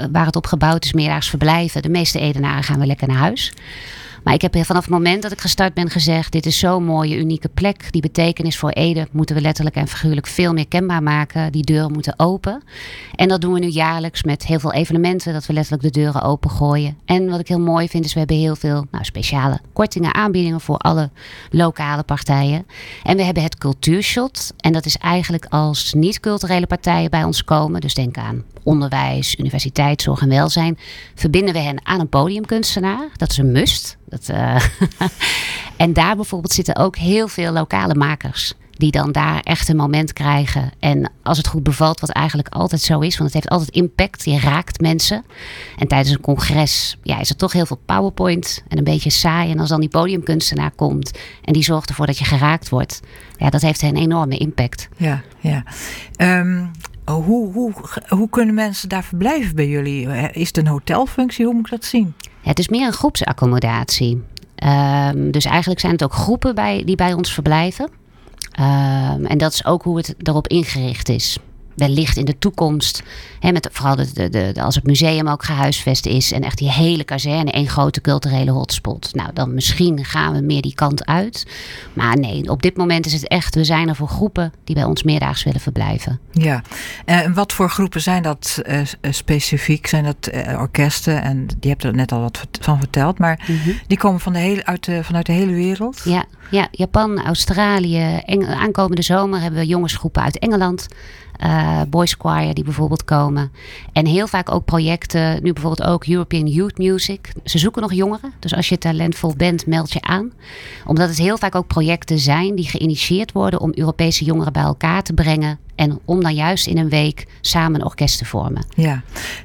waar het op gebouwd is, meerdaags verblijven. De meeste Edenaren gaan weer lekker naar huis. Maar ik heb vanaf het moment dat ik gestart ben gezegd, dit is zo'n mooie, unieke plek. Die betekenis voor Ede moeten we letterlijk en figuurlijk veel meer kenbaar maken. Die deuren moeten open. En dat doen we nu jaarlijks met heel veel evenementen. Dat we letterlijk de deuren opengooien. En wat ik heel mooi vind is, we hebben heel veel speciale kortingen, aanbiedingen voor alle lokale partijen. En we hebben het cultuurshot. En dat is eigenlijk als niet-culturele partijen bij ons komen. Dus denk aan onderwijs, universiteit, zorg en welzijn. Verbinden we hen aan een podiumkunstenaar. Dat is een must. En daar bijvoorbeeld zitten ook heel veel lokale makers. Die dan daar echt een moment krijgen. En als het goed bevalt, wat eigenlijk altijd zo is. Want het heeft altijd impact. Je raakt mensen. En tijdens een congres is er toch heel veel PowerPoint. En een beetje saai. En als dan die podiumkunstenaar komt. En die zorgt ervoor dat je geraakt wordt. Ja, dat heeft een enorme impact. Ja. Hoe kunnen mensen daar verblijven bij jullie? Is het een hotelfunctie? Hoe moet ik dat zien? Ja, het is meer een groepsaccommodatie. Dus eigenlijk zijn het ook groepen die bij ons verblijven. En dat is ook hoe het erop ingericht is. Wellicht in de toekomst, met vooral als het museum ook gehuisvest is en echt die hele kazerne, één grote culturele hotspot. Nou, dan misschien gaan we meer die kant uit. Maar nee, op dit moment is het echt, we zijn er voor groepen die bij ons meerdaags willen verblijven. Ja. En wat voor groepen zijn dat specifiek? Zijn dat orkesten? En die hebt er net al wat van verteld, maar die komen vanuit de hele wereld? Ja, Japan, Australië. Aankomende zomer hebben we jongensgroepen uit Engeland. Boys Choir die bijvoorbeeld komen. En heel vaak ook projecten. Nu bijvoorbeeld ook European Youth Music. Ze zoeken nog jongeren. Dus als je talentvol bent, meld je aan. Omdat het heel vaak ook projecten zijn die geïnitieerd worden om Europese jongeren bij elkaar te brengen. En om dan juist in een week samen een orkest te vormen. Ja,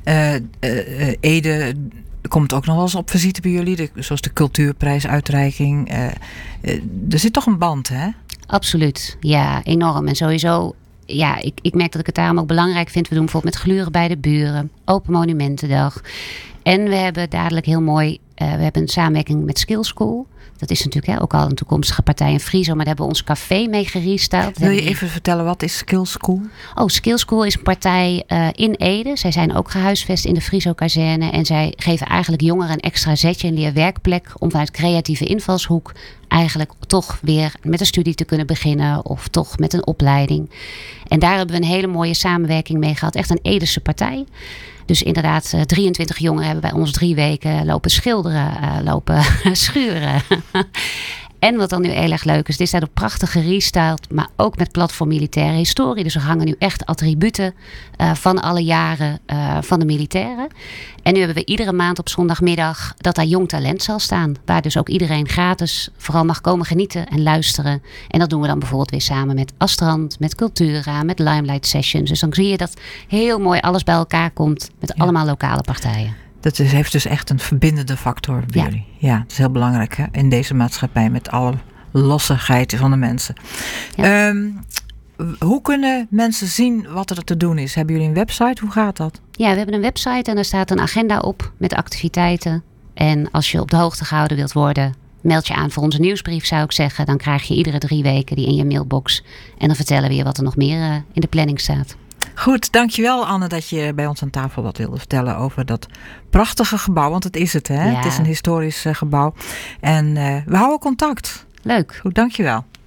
Ede komt ook nog wel eens op visite bij jullie. Zoals de cultuurprijsuitreiking. Er zit toch een band, hè? Absoluut, ja, enorm. En sowieso, ja, ik merk dat ik het daarom ook belangrijk vind. We doen bijvoorbeeld met Gluren bij de Buren, Open Monumentendag. En we hebben dadelijk heel mooi, we hebben een samenwerking met Skill School. Dat is natuurlijk ook al een toekomstige partij in Frizo, maar daar hebben we ons café mee gerestyled. Wil je even vertellen, wat is Skill School? Skill School is een partij in Ede. Zij zijn ook gehuisvest in de Frizo-kazerne. En zij geven eigenlijk jongeren een extra zetje, een leerwerkplek, om vanuit creatieve invalshoek eigenlijk toch weer met een studie te kunnen beginnen of toch met een opleiding. En daar hebben we een hele mooie samenwerking mee gehad. Echt een Edese partij. Dus inderdaad, 23 jongeren hebben bij ons 3 weken lopen schilderen, lopen schuren. En wat dan nu heel erg leuk is, dit staat ook prachtig gerestyled, maar ook met platform militaire historie. Dus we hangen nu echt attributen van alle jaren van de militairen. En nu hebben we iedere maand op zondagmiddag dat daar jong talent zal staan. Waar dus ook iedereen gratis vooral mag komen genieten en luisteren. En dat doen we dan bijvoorbeeld weer samen met Astrand, met Cultura, met Limelight Sessions. Dus dan zie je dat heel mooi alles bij elkaar komt met allemaal lokale partijen. Dat heeft dus echt een verbindende factor bij jullie. Ja, dat is heel belangrijk hè? In deze maatschappij met alle lossigheid van de mensen. Ja. Hoe kunnen mensen zien wat er te doen is? Hebben jullie een website? Hoe gaat dat? Ja, we hebben een website en daar staat een agenda op met activiteiten. En als je op de hoogte gehouden wilt worden, meld je aan voor onze nieuwsbrief, zou ik zeggen. Dan krijg je iedere 3 weken die in je mailbox. En dan vertellen we je wat er nog meer in de planning staat. Goed, dankjewel Anne dat je bij ons aan tafel wat wilde vertellen over dat prachtige gebouw. Want het is het, hè? Ja. Het is een historisch gebouw. En we houden contact. Leuk. Goed, dankjewel.